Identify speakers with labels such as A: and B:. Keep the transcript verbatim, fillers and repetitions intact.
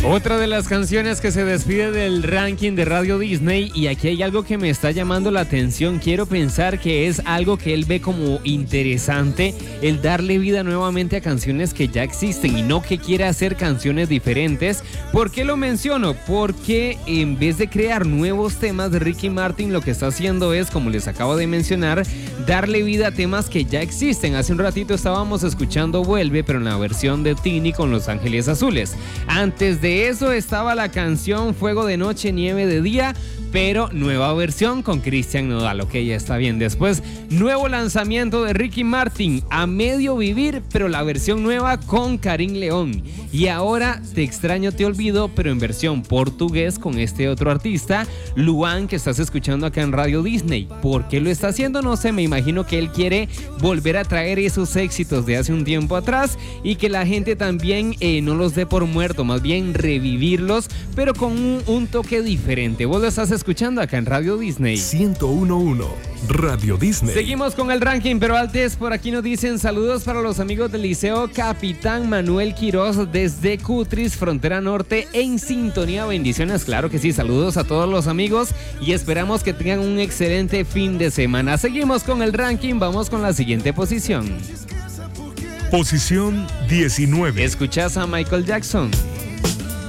A: Otra de las canciones que se despide del ranking de Radio Disney, y aquí hay algo que me está llamando la atención. Quiero pensar que es algo que él ve como interesante, el darle vida nuevamente a canciones que ya existen y no que quiera hacer canciones diferentes. ¿Por qué lo menciono? Porque en vez de crear nuevos temas de Ricky Martin, lo que está haciendo es, como les acabo de mencionar, darle vida a temas que ya existen. Hace un ratito estábamos escuchando Vuelve, pero en la versión de Tini con Los Ángeles Azules. Antes de eso estaba la canción Fuego de Noche, Nieve de Día, pero nueva versión con Cristian Nodal. Ok, ya está bien. Después, nuevo lanzamiento de Ricky Martin, A Medio Vivir, pero la versión nueva con Karim León. Y ahora, Te Extraño, Te Olvido, pero en versión portugués con este otro artista, Luan, que estás escuchando acá en Radio Disney. ¿Por qué lo está haciendo? No sé, me imagino que él quiere volver a traer esos éxitos de hace un tiempo atrás y que la gente también eh, no los dé por muerto, más bien revivirlos, pero con un, un toque diferente. Vos lo estás escuchando acá en Radio Disney.
B: ciento uno punto uno Radio Disney.
A: Seguimos con el ranking, pero antes por aquí nos dicen saludos para los amigos del Liceo Capitán Manuel Quiroz desde Cutris, Frontera Norte, en sintonía. Bendiciones, claro que sí. Saludos a todos los amigos y esperamos que tengan un excelente fin de semana. Seguimos con el ranking, vamos con la siguiente posición.
B: Posición diecinueve.
A: Escuchás a Michael Jackson.